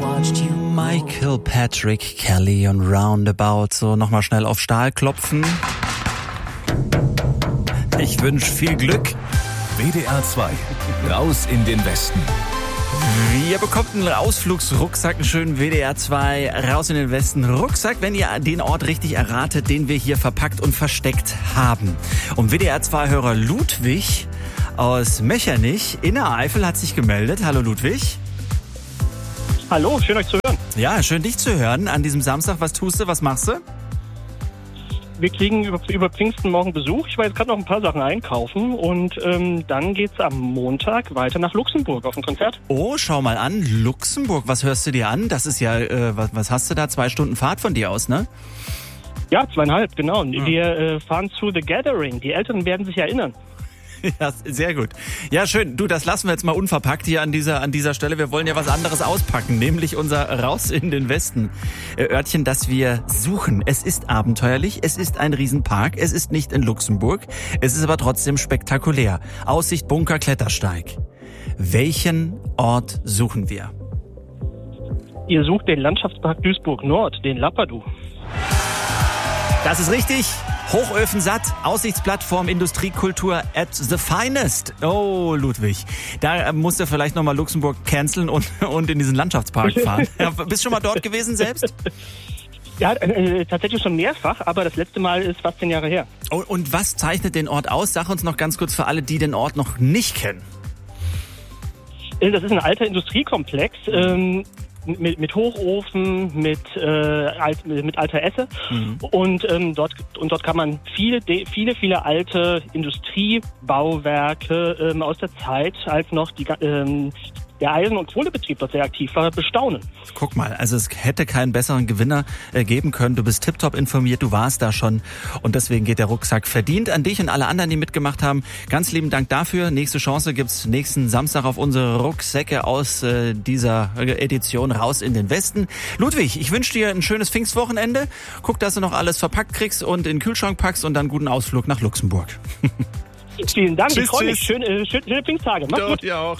Michael Patrick Kelly und Roundabout. So, nochmal schnell auf Stahl klopfen. Ich wünsche viel Glück. WDR 2, raus in den Westen. Ihr bekommt einen Ausflugsrucksack, einen schönen WDR 2 raus in den Westen Rucksack, wenn ihr den Ort richtig erratet, den wir hier verpackt und versteckt haben. Und WDR 2 Hörer Ludwig aus Mechernich in der Eifel hat sich gemeldet. Hallo Ludwig. Hallo, schön euch zu hören. Ja, schön dich zu hören an diesem Samstag. Was tust du, was machst du? Wir kriegen über Pfingsten morgen Besuch. Ich war jetzt gerade noch ein paar Sachen einkaufen und dann geht's am Montag weiter nach Luxemburg auf ein Konzert. Oh, schau mal an, Luxemburg. Was hörst du dir an? Das ist ja, was hast du da? 2 Stunden Fahrt von dir aus, ne? Ja, 2,5, genau. Wir fahren zu The Gathering. Die Älteren werden sich erinnern. Ja, sehr gut. Ja, schön. Du, das lassen wir jetzt mal unverpackt hier an dieser Stelle. Wir wollen ja was anderes auspacken, nämlich unser Raus in den Westen Örtchen, das wir suchen. Es ist abenteuerlich, es ist ein Riesenpark, es ist nicht in Luxemburg, es ist aber trotzdem spektakulär. Aussicht, Bunker, Klettersteig. Welchen Ort suchen wir? Ihr sucht den Landschaftspark Duisburg Nord, den Lappadou. Das ist richtig. Hochöfen satt, Aussichtsplattform, Industriekultur at the finest. Oh, Ludwig, da musst du vielleicht nochmal Luxemburg canceln und in diesen Landschaftspark fahren. Ja, bist du schon mal dort gewesen selbst? Ja, tatsächlich schon mehrfach, aber das letzte Mal ist fast 10 Jahre her. Und was zeichnet den Ort aus? Sag uns noch ganz kurz für alle, die den Ort noch nicht kennen. Das ist ein alter Industriekomplex, mit Hochofen, mit alter Esse. Und dort kann man viele alte Industriebauwerke aus der Zeit, als noch der Eisen- und Kohlebetrieb dort sehr aktiv war, bestaunen. Guck mal, also es hätte keinen besseren Gewinner geben können. Du bist tipptopp informiert, du warst da schon und deswegen geht der Rucksack verdient an dich und alle anderen, die mitgemacht haben. Ganz lieben Dank dafür. Nächste Chance gibt's nächsten Samstag auf unsere Rucksäcke aus dieser Edition raus in den Westen. Ludwig, ich wünsche dir ein schönes Pfingstwochenende. Guck, dass du noch alles verpackt kriegst und in den Kühlschrank packst und dann guten Ausflug nach Luxemburg. Vielen Dank, Tschüss, ich freue mich. Schöne Pfingsttage. Mach's gut. Ja auch.